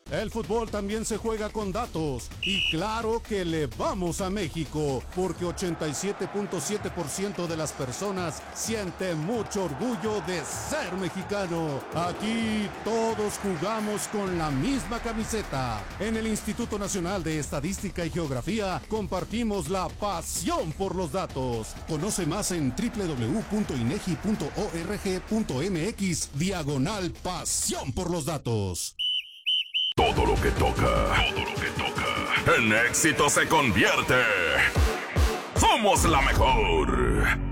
El fútbol también se juega con datos y claro que le vamos a México porque 87.7% de las personas siente mucho orgullo de ser mexicano. Aquí todos jugamos con la misma camiseta. En el Instituto Nacional de Estadística y Geografía compartimos la pasión por los datos. Conoce más en www.inegi.org.mx/pasión por los datos. Todo lo que toca, en éxito se convierte. ¡Somos la mejor!